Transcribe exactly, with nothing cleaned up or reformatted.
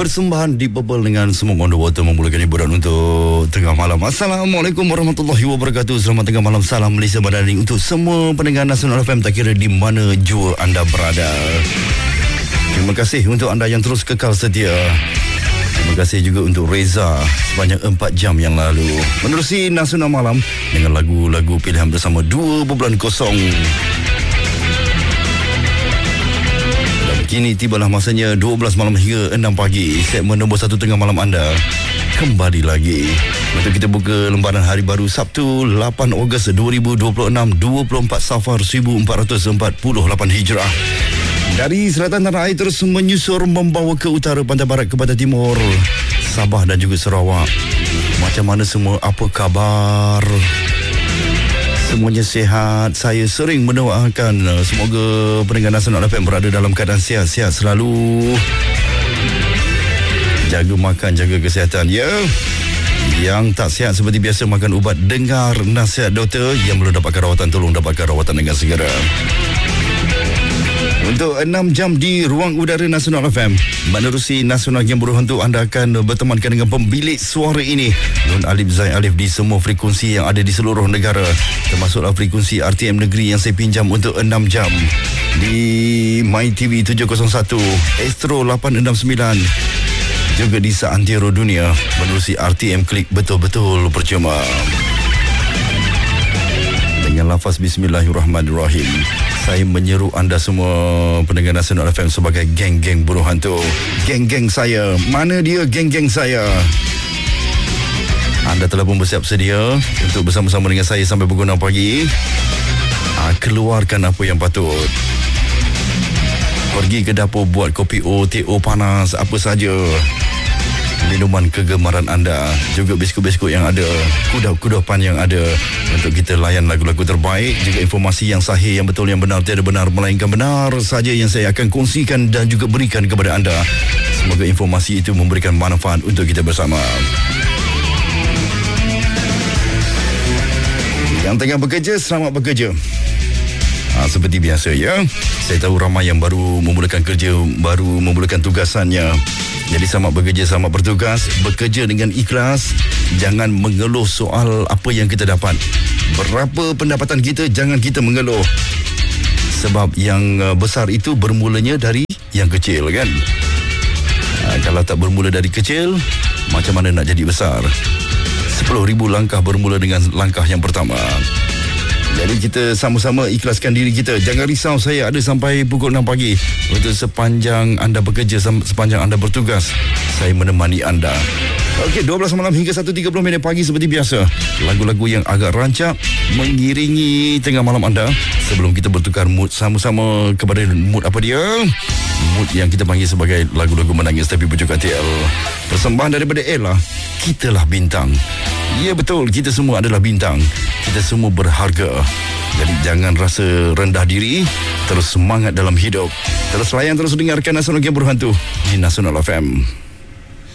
Persembahan di Bubble dengan Smoke on the Water memulakan hiburan untuk tengah malam. Assalamualaikum warahmatullahi wabarakatuh. Selamat tengah malam, salam Malaysia Madani untuk semua pendengar Nasional F M, tak kira di mana jua anda berada. Terima kasih untuk anda yang terus kekal setia. Terima kasih juga untuk Reza sepanjang empat jam yang lalu menerusi Nasional Malam dengan lagu-lagu pilihan bersama dua titik kosong. Kini tibalah masanya dua belas malam hingga enam pagi. Segmen nombor satu tengah malam anda kembali lagi untuk kita buka lembaran hari baru Sabtu lapan Ogos dua ribu dua puluh enam, dua puluh empat Safar seribu empat ratus empat puluh lapan Hijrah. Dari selatan tanah air terus menyusur membawa ke utara, pantai barat kepada timur, Sabah dan juga Sarawak. Macam mana semua? Apa khabar? Semuanya sihat. Saya sering mendoakan semoga pendengar Nasional F M berada dalam keadaan sihat-sihat selalu. Jaga makan, jaga kesihatan, ya. Yang tak sihat seperti biasa makan ubat. Dengar nasihat doktor. Yang belum dapatkan rawatan, tolong dapatkan rawatan dengan segera. Untuk enam jam di ruang udara Nasional F M, menerusi Nasional Game Buruh Hantu, anda akan bertemankan dengan pembilik suara ini, Nun Alif Zain Alif, di semua frekuensi yang ada di seluruh negara, termasuklah frekuensi R T M Negeri yang saya pinjam untuk enam jam di My T V tujuh kosong satu, Astro lapan enam sembilan, juga di seantero dunia menerusi R T M Klik. Betul-betul percuma. Dengan lafaz Bismillahirrahmanirrahim, saya menyeru anda semua pendengar Nasional F M sebagai geng-geng buruh hantu. Geng-geng saya. Mana dia geng-geng saya? Anda telah pun bersiap sedia untuk bersama-sama dengan saya sampai pukul enam pagi. Ah, keluarkan apa yang patut. Pergi ke dapur buat kopi O, teh O panas, apa saja. Minuman kegemaran anda, juga biskut-biskut yang ada, kudapan yang ada, untuk kita layan lagu-lagu terbaik, juga informasi yang sahih, yang betul, yang benar, tiada benar melainkan benar saja yang saya akan kongsikan dan juga berikan kepada anda. Semoga informasi itu memberikan manfaat untuk kita bersama. Yang tengah bekerja, selamat bekerja. Ha, seperti biasa, ya. Saya tahu ramai yang baru memulakan kerja, baru memulakan tugasannya. Jadi selamat bekerja, selamat bertugas. Bekerja dengan ikhlas. Jangan mengeluh soal apa yang kita dapat. Berapa pendapatan kita, jangan kita mengeluh. Sebab yang besar itu bermulanya dari yang kecil, kan? Ha, kalau tak bermula dari kecil, macam mana nak jadi besar? Sepuluh ribu langkah bermula dengan langkah yang pertama. Jadi kita sama-sama ikhlaskan diri kita. Jangan risau, saya ada sampai pukul enam pagi. Untuk sepanjang anda bekerja, sepanjang anda bertugas, saya menemani anda. Okey, dua belas malam hingga satu tiga puluh minit pagi seperti biasa. Lagu-lagu yang agak rancak mengiringi tengah malam anda. Sebelum kita bertukar mood sama-sama kepada mood apa dia? Mood yang kita panggil sebagai lagu-lagu menangis tapi bujuk K T L. Persembahan daripada Ella, Kitalah Bintang. Ya betul, kita semua adalah bintang. Kita semua berharga. Jadi jangan rasa rendah diri. Terus semangat dalam hidup. Terus layan, terus dengarkan Nasional Game Buruh Hantu di Nasional F M.